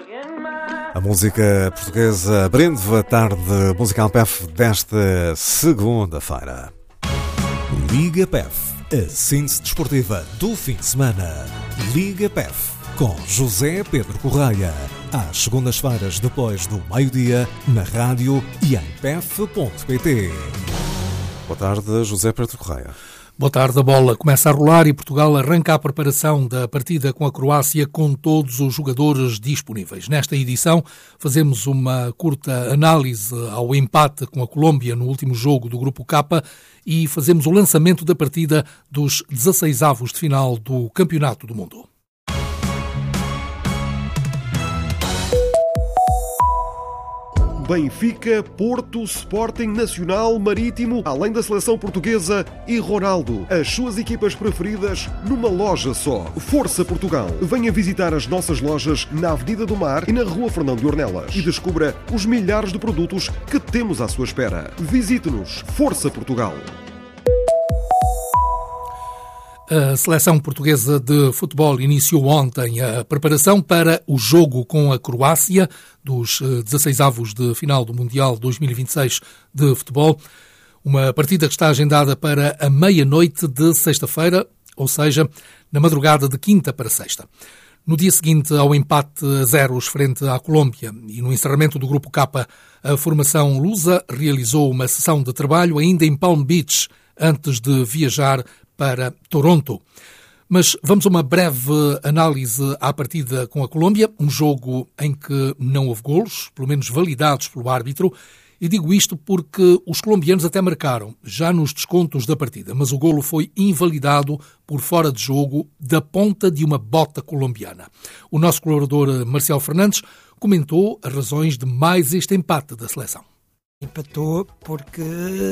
A música portuguesa abrindo a tarde musical PEF desta segunda-feira. Liga PEF, a síntese desportiva do fim de semana. Liga PEF, com José Pedro Correia. Às segundas-feiras, depois do meio-dia, na rádio e em pef.pt. Boa tarde, José Pedro Correia. Boa tarde, a bola começa a rolar e Portugal arranca a preparação da partida com a Croácia com todos os jogadores disponíveis. Nesta edição fazemos uma curta análise ao empate com a Colômbia no último jogo do Grupo K e fazemos o lançamento da partida dos 16avos de final do Campeonato do Mundo. Benfica, Porto, Sporting, Nacional, Marítimo, além da seleção portuguesa e Ronaldo. As suas equipas preferidas numa loja só. Força Portugal. Venha visitar as nossas lojas na Avenida do Mar e na Rua Fernão de Ornelas e descubra os milhares de produtos que temos à sua espera. Visite-nos. Força Portugal. A seleção portuguesa de futebol iniciou ontem a preparação para o jogo com a Croácia dos 16avos de final do Mundial 2026 de futebol. Uma partida que está agendada para a meia-noite de sexta-feira, ou seja, na madrugada de quinta para sexta. No dia seguinte ao empate a 0 frente à Colômbia e no encerramento do Grupo K, a formação lusa realizou uma sessão de trabalho ainda em Palm Beach antes de viajar para Toronto. Mas vamos a uma breve análise à partida com a Colômbia, um jogo em que não houve golos, pelo menos validados pelo árbitro, e digo isto porque os colombianos até marcaram, já nos descontos da partida, mas o golo foi invalidado por fora de jogo da ponta de uma bota colombiana. O nosso colaborador Marcial Fernandes comentou as razões de mais este empate da seleção. Empatou porque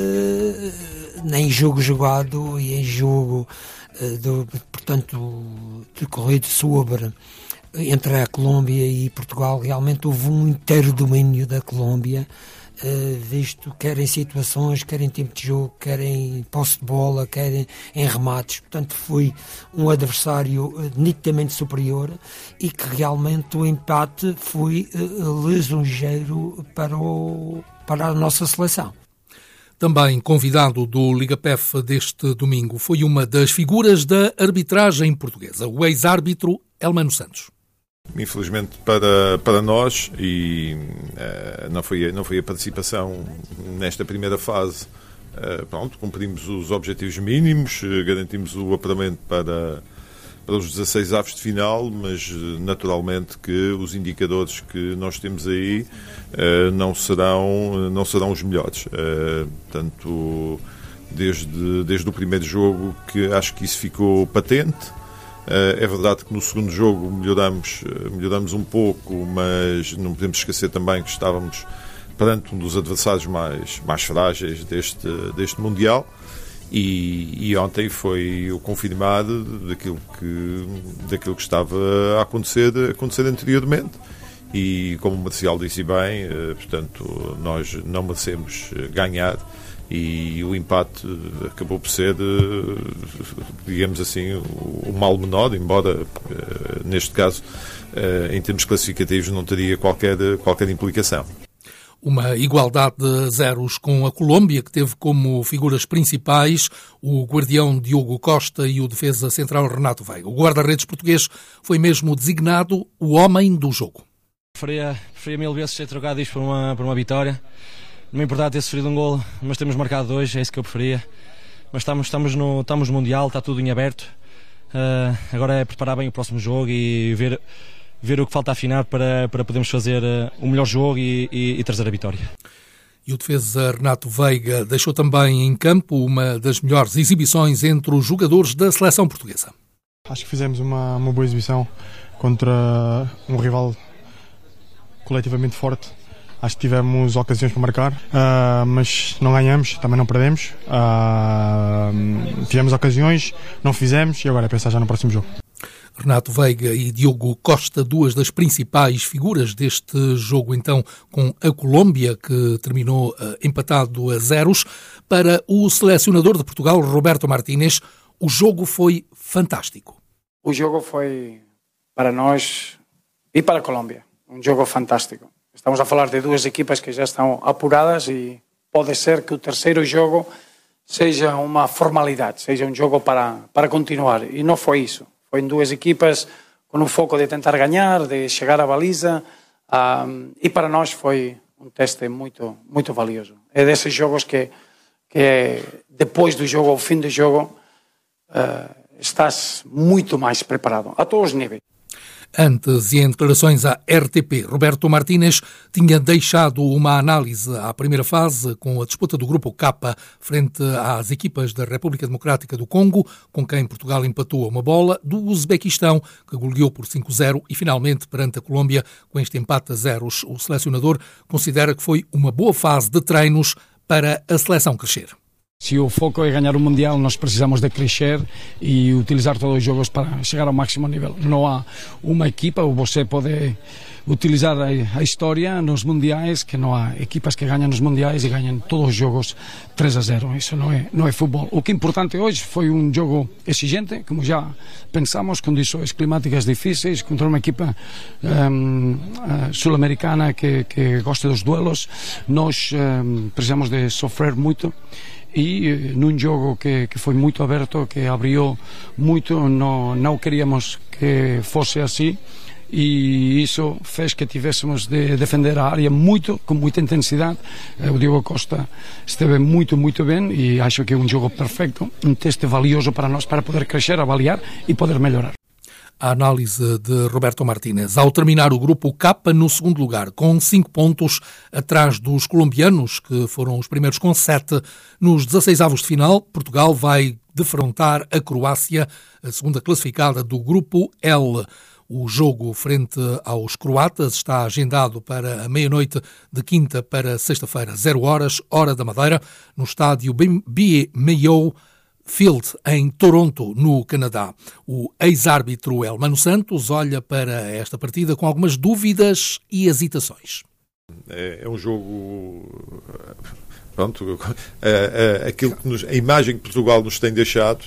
nem jogo jogado e em jogo, portanto, decorrido sobre entre a Colômbia e Portugal, realmente houve um inteiro domínio da Colômbia, visto quer em situações, quer em tempo de jogo, quer em posse de bola, quer em remates. Portanto, foi um adversário nitidamente superior e que realmente o empate foi lisonjeiro para a nossa seleção. Também convidado do Liga PEF deste domingo foi uma das figuras da arbitragem portuguesa, o ex-árbitro Elmano Santos. Infelizmente para nós, e não foi a participação nesta primeira fase, cumprimos os objetivos mínimos, garantimos o apuramento para os 16avos de final, mas naturalmente que os indicadores que nós temos aí não serão os melhores. Portanto, desde o primeiro jogo que acho que isso ficou patente. É verdade que no segundo jogo melhoramos um pouco, mas não podemos esquecer também que estávamos perante um dos adversários mais frágeis deste Mundial. E ontem foi o confirmado daquilo que estava a acontecer anteriormente. E como o Marcial disse bem, portanto, nós não merecemos ganhar e o empate acabou por ser, digamos assim, o mal menor, embora neste caso, em termos classificativos, não teria qualquer implicação. Uma igualdade de zeros com a Colômbia, que teve como figuras principais o guardião Diogo Costa e o defesa central Renato Veiga. O guarda-redes português foi mesmo designado o homem do jogo. Preferia mil vezes ter trocado isto por uma vitória. Não me importava ter sofrido um golo, mas temos marcado 2, é isso que eu preferia. Mas estamos no Mundial, está tudo em aberto. Agora é preparar bem o próximo jogo e ver o que falta afinar para podermos fazer o melhor jogo e trazer a vitória. E o defesa Renato Veiga deixou também em campo uma das melhores exibições entre os jogadores da seleção portuguesa. Acho que fizemos uma boa exibição contra um rival coletivamente forte. Acho que tivemos ocasiões para marcar, mas não ganhamos, também não perdemos. Tivemos ocasiões, não fizemos e agora é pensar já no próximo jogo. Renato Veiga e Diogo Costa, duas das principais figuras deste jogo, então, com a Colômbia, que terminou empatado a 0. Para o selecionador de Portugal, Roberto Martínez, o jogo foi fantástico. O jogo foi, para nós e para a Colômbia, um jogo fantástico. Estamos a falar de duas equipas que já estão apuradas e pode ser que o terceiro jogo seja uma formalidade, seja um jogo para continuar. E não foi isso. Foi em duas equipas com um foco de tentar ganhar, de chegar à baliza, e para nós foi um teste muito, muito valioso. É desses jogos que depois do jogo, ao fim do jogo, estás muito mais preparado, a todos os níveis. Antes, e em declarações à RTP, Roberto Martínez tinha deixado uma análise à primeira fase com a disputa do Grupo K frente às equipas da República Democrática do Congo, com quem Portugal empatou a uma bola, do Uzbequistão, que goleou por 5-0 e finalmente perante a Colômbia, com este empate a 0. O selecionador considera que foi uma boa fase de treinos para a seleção crescer. Se o foco é ganhar o Mundial, nós precisamos de crescer e utilizar todos os jogos para chegar ao máximo nível. Não há uma equipa, ou você pode utilizar a história nos Mundiais, que não há equipas que ganham nos Mundiais e ganham todos os jogos 3-0. Isso não é futebol. O que é importante hoje foi um jogo exigente, como já pensamos, condições climáticas difíceis, contra uma equipa sul-americana que gosta dos duelos. Nós precisamos de sofrer muito. E num jogo que foi muito aberto, que abriu muito, não queríamos que fosse assim, e isso fez que tivéssemos de defender a área com muita intensidade. O Diogo Costa esteve muito bem e acho que é um jogo perfeito, um teste valioso para nós, para poder crescer, avaliar e poder melhorar. A análise de Roberto Martínez. Ao terminar o Grupo K no segundo lugar, com 5 pontos atrás dos colombianos, que foram os primeiros com 7, nos 16avos de final, Portugal vai defrontar a Croácia, a segunda classificada do Grupo L. O jogo frente aos croatas está agendado para a meia-noite de quinta para sexta-feira, 0 horas, hora da Madeira, no estádio Mayo Field, em Toronto, no Canadá. O ex-árbitro Elmano Santos olha para esta partida com algumas dúvidas e hesitações. É um jogo... Pronto, aquilo que a imagem que Portugal nos tem deixado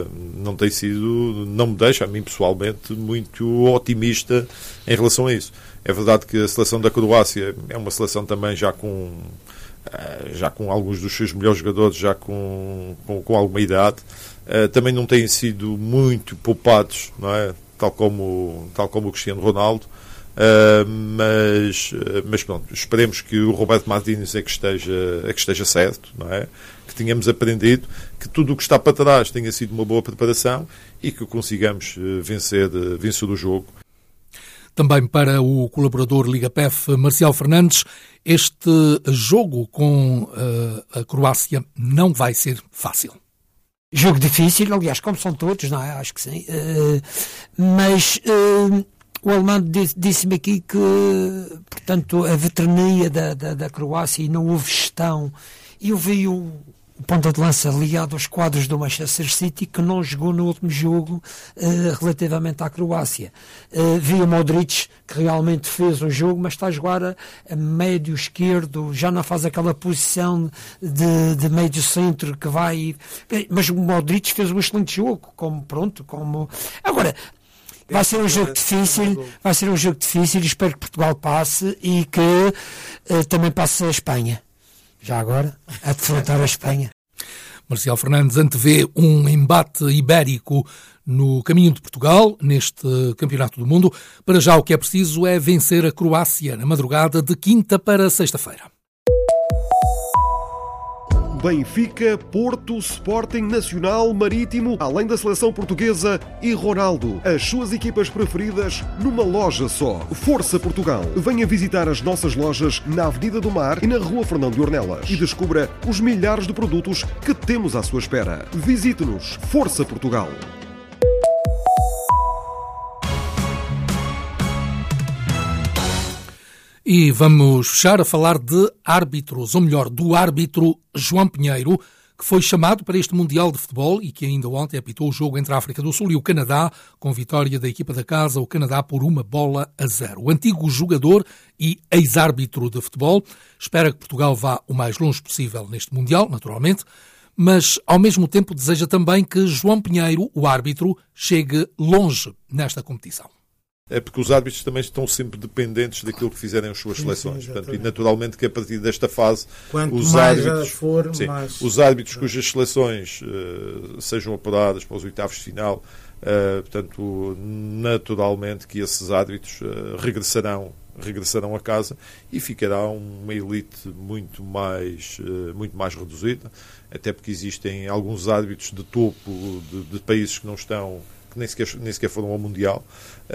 não me deixa, a mim pessoalmente, muito otimista em relação a isso. É verdade que a seleção da Croácia é uma seleção também já com alguns dos seus melhores jogadores, já com alguma idade, também não têm sido muito poupados, não é? Tal como o Cristiano Ronaldo, mas pronto, esperemos que o Roberto Martínez é que esteja certo, não é? Que tenhamos aprendido, que tudo o que está para trás tenha sido uma boa preparação e que consigamos vencer o jogo. Também para o colaborador Liga PEF, Marcial Fernandes, este jogo com a Croácia não vai ser fácil. Jogo difícil, aliás, como são todos, não é? Acho que sim. Mas o alemão disse-me aqui que, portanto, a veterania da Croácia e não houve gestão. E eu vi o ponta de lança ligado aos quadros do Manchester City, que não jogou no último jogo relativamente à Croácia. Vi o Modric, que realmente fez um jogo, mas está a jogar a médio esquerdo, já não faz aquela posição de médio centro que vai... Mas o Modric fez um excelente jogo, Agora, vai ser um jogo difícil, espero que Portugal passe e que também passe a Espanha. Já agora, a defrontar a Espanha. Marcial Fernandes antevê um embate ibérico no caminho de Portugal, neste Campeonato do Mundo. Para já o que é preciso é vencer a Croácia na madrugada de quinta para sexta-feira. Benfica, Porto, Sporting, Nacional, Marítimo, além da seleção portuguesa e Ronaldo. As suas equipas preferidas numa loja só. Força Portugal. Venha visitar as nossas lojas na Avenida do Mar e na Rua Fernando de Ornelas e descubra os milhares de produtos que temos à sua espera. Visite-nos. Força Portugal. E vamos fechar a falar de árbitros, ou melhor, do árbitro João Pinheiro, que foi chamado para este Mundial de Futebol e que ainda ontem apitou o jogo entre a África do Sul e o Canadá, com vitória da equipa da casa, o Canadá, por 1-0. O antigo jogador e ex-árbitro de futebol espera que Portugal vá o mais longe possível neste Mundial, naturalmente, mas ao mesmo tempo deseja também que João Pinheiro, o árbitro, chegue longe nesta competição. É porque os árbitros também estão sempre dependentes daquilo que fizerem as suas seleções. Portanto, e naturalmente que a partir desta fase os árbitros cujas seleções sejam apuradas para os oitavos de final, portanto, naturalmente que esses árbitros regressarão a casa e ficará uma elite muito mais reduzida, até porque existem alguns árbitros de topo de países que não estão, que nem sequer foram ao Mundial,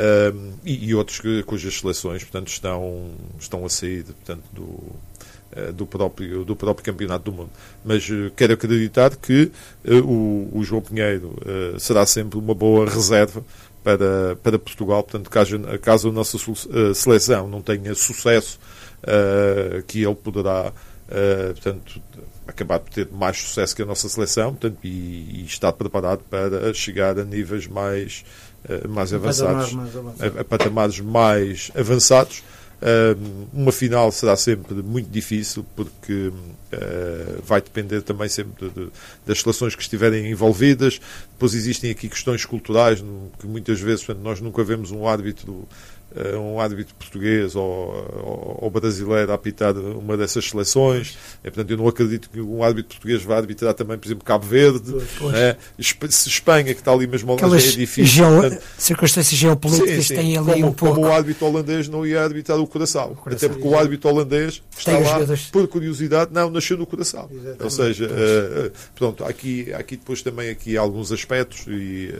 e outros cujas seleções, portanto, estão a sair, portanto, do próprio campeonato do mundo. Mas quero acreditar que o João Pinheiro será sempre uma boa reserva para Portugal, portanto, caso a nossa seleção não tenha sucesso, que ele poderá, portanto, acabar por ter mais sucesso que a nossa seleção, portanto, e estar preparado para chegar a níveis mais avançados, a patamares mais avançados. Uma final será sempre muito difícil, porque vai depender também sempre das seleções que estiverem envolvidas. Depois existem aqui questões culturais, que muitas vezes, portanto, nós nunca vemos um árbitro português ou brasileiro a apitar uma dessas seleções. Portanto, eu não acredito que um árbitro português vá arbitrar também, por exemplo, Cabo Verde. Se Espanha, que está ali mesmo ao lado, é difícil. Circunstâncias geopolíticas têm ali um pouco. Como o árbitro holandês não ia arbitrar o Curaçao. Até porque o árbitro holandês está lá, por curiosidade, nasceu no Curaçao. Ou seja, pronto, há aqui depois também alguns aspectos e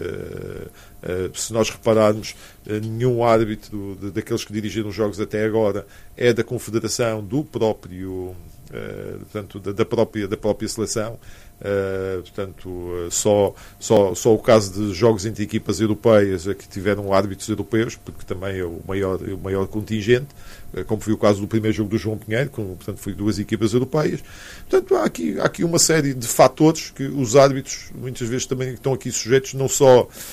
se nós repararmos, nenhum árbitro daqueles que dirigiram os jogos até agora é da confederação do próprio, portanto, da própria seleção. Portanto, só o caso de jogos entre equipas europeias que tiveram árbitros europeus, porque também é o maior contingente, como foi o caso do primeiro jogo do João Pinheiro, portanto, foi 2 equipas europeias. Portanto, há aqui uma série de fatores que os árbitros muitas vezes também estão aqui sujeitos, não só